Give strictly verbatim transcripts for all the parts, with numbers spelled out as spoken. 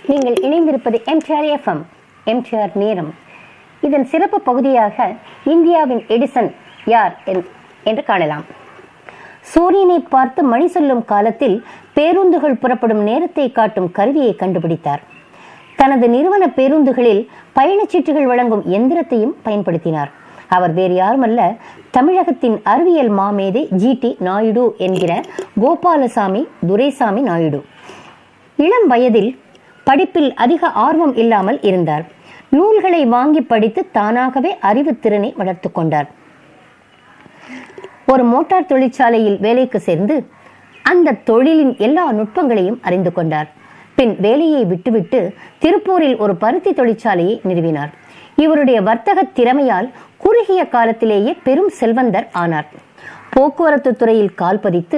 நீங்கள் இணைந்திருப்பது MTR FM, MTR நேரம். இதன் சிறப்பு பகுதியாக இந்தியாவின் எடிசன் யார் என்று காணலாம். சூரியனை பார்த்து மணி சொல்லும் காலத்தில் பேருந்துகள் புறப்படும் நேரத்தை காட்டும் கருவியை கண்டுபிடித்தார். தனது நிறுவன பேருந்துகளில் பயணச்சீட்டுகள் வழங்கும் எந்திரத்தையும் பயன்படுத்தினார். அவர் வேறு யாருமல்ல, தமிழகத்தின் அறிவியல் மாமேதை ஜி டி நாயுடு என்கிற கோபாலசாமி துரைசாமி நாயுடு. இளம் வயதில் படிப்பில் அதிக ஆர்வம் இல்லாமல் இருந்தார். நூல்களை வாங்கி படித்து தானாகவே அறிவுத்திறனை வளர்த்து கொண்டார். ஒரு மோட்டார் தொழிற்சாலையில் வேலைக்கு சேர்ந்து அந்த தொழிலின் எல்லா நுட்பங்களையும் அறிந்து கொண்டார். பின் வேலையை விட்டுவிட்டு திருப்பூரில் ஒரு பருத்தி தொழிற்சாலையை நிறுவினார். இவருடைய வர்த்தக திறமையால் குறுகிய காலத்திலேயே பெரும் செல்வந்தர் ஆனார். போக்குவரத்து துறையில் கால் பதித்து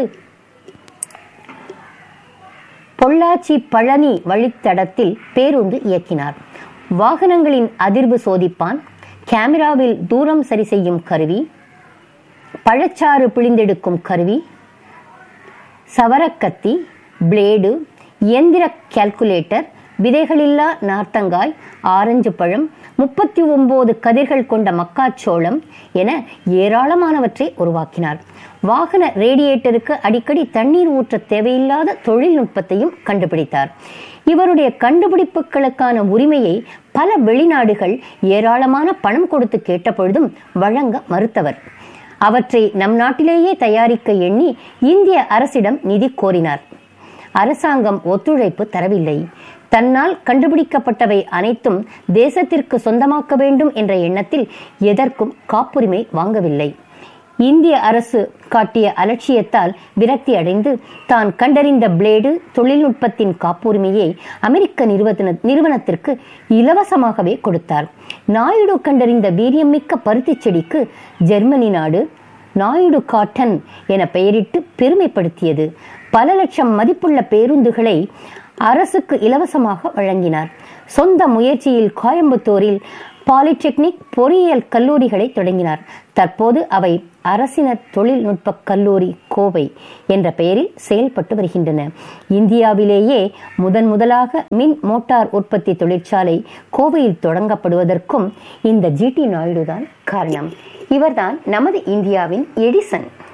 பொள்ளாச்சி பழனி வழித்தடத்தில் பேருந்து இயக்கினார். வாகனங்களின் அதிர்வு சோதிப்பான், கேமராவில் தூரம் சரி செய்யும் கருவி, பழச்சாறு பிழிந்தெடுக்கும் கருவி, சவரக்கத்தி, பிளேடு, இயந்திர கால்குலேட்டர், விதைகளில்லா நார்த்தங்காய், ஆரஞ்சு பழம், முப்பத்தி ஒன்பது கதிர்கள் கொண்ட மக்காச்சோளம் என ஏராளமானவற்றை உருவாக்கினார். வாகன ரேடியேட்டருக்கு அடிக்கடி தண்ணீர் ஊற்ற தேவையில்லாத தொழில்நுட்பத்தையும் கண்டுபிடித்தார். இவருடைய கண்டுபிடிப்புகளுக்கான உரிமையை பல வெளிநாடுகள் ஏராளமான பணம் கொடுத்து கேட்டபொழுதும் வழங்க மறுத்தவர். அவற்றை நம் நாட்டிலேயே தயாரிக்க எண்ணி இந்திய அரசிடம் நிதி கோரினார். அரசாங்கம் ஒத்துழைப்பு தரவில்லை. தன்னால் கண்டுபிடிக்கப்பட்டவை அனைத்தும் தேசத்திற்கு சொந்தமாக்க வேண்டும் என்ற எண்ணத்தில் எதற்கும் காப்புரிமை வாங்கவில்லை. இந்திய அரசு காட்டிய அலட்சியத்தால் விரக்தி அடைந்து தான் கண்டறிந்த பிளேடு தொழில்நுட்பத்தின் காப்புரிமையை அமெரிக்க நிறுவன நிறுவனத்திற்கு இலவசமாகவே கொடுத்தார். நாயுடு கண்டறிந்த வீரியமிக்க பருத்தி செடிக்கு ஜெர்மனி நாடு நாயுடு காட்டன் என பெயரிட்டு பெருமைப்படுத்தியது. பல லட்சம் மதிப்புள்ள பேருந்துகளை அரசுக்கு இலவசமாக வழங்கினார். சொந்த முயற்சியில் கோயம்புத்தூரில் பாலிடெக்னிக் பொறியியல் கல்லூரிகளை தொடங்கினார். தற்போது அவை அரசின தொழில்நுட்ப கல்லூரி கோவை என்ற பெயரில் செயல்பட்டு வருகின்றன. இந்தியாவிலேயே முதன் முதலாக மின் மோட்டார் உற்பத்தி தொழிற்சாலை கோவையில் தொடங்கப்படுவதற்கும் இந்த ஜி டி நாயுடு தான் காரணம். இவர்தான் நமது இந்தியாவின் எடிசன்.